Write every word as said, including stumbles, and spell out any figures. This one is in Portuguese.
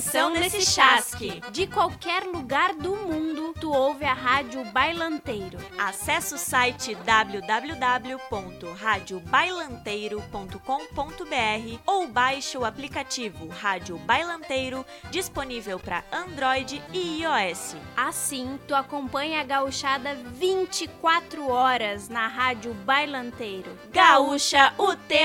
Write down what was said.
São nesse chasque. De qualquer lugar do mundo, tu ouve a Rádio Bailanteiro. Acesse o site w w w ponto rádio bailanteiro ponto com ponto b r ou baixe o aplicativo Rádio Bailanteiro, disponível para Android e iOS. Assim, tu acompanha a gauchada vinte e quatro horas na Rádio Bailanteiro. Gaúcha, o tempo